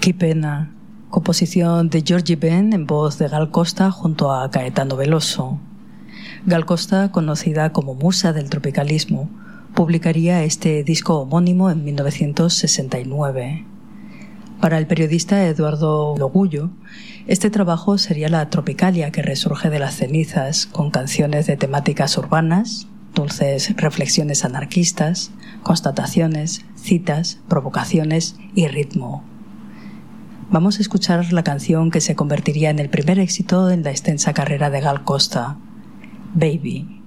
Qué pena, composición de Georgie Ben en voz de Gal Costa junto a Caetano Veloso. Gal Costa, conocida como musa del tropicalismo, publicaría este disco homónimo en 1969. Para el periodista Eduardo Logullo, este trabajo sería la tropicalia que resurge de las cenizas, con canciones de temáticas urbanas, dulces reflexiones anarquistas, constataciones, citas, provocaciones y ritmo. Vamos a escuchar la canción que se convertiría en el primer éxito en la extensa carrera de Gal Costa, Baby.